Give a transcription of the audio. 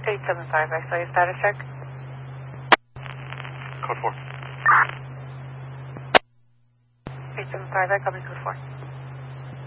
875, I saw your status check. Code 4. 875, I coming code 4.